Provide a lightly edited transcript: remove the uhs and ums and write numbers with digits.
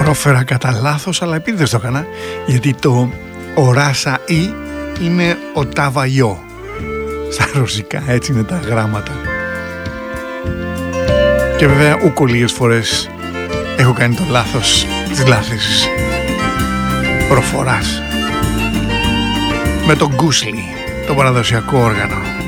πρόφερα κατά λάθος, αλλά επίτηδες το έκανα, γιατί το οράσα ή είναι ο ταβαγιό στα ρωσικά, έτσι είναι τα γράμματα. Και βέβαια ούκο λίγες φορές έχω κάνει το λάθος της λάθης προφοράς με τον γκούσλι, το παραδοσιακό όργανο.